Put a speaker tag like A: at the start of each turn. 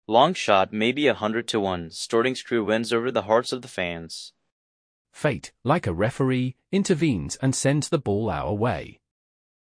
A: Long shot, maybe 100-1. Starting screw wins over the hearts of the fans.
B: Fate, like a referee, intervenes and sends the ball our way.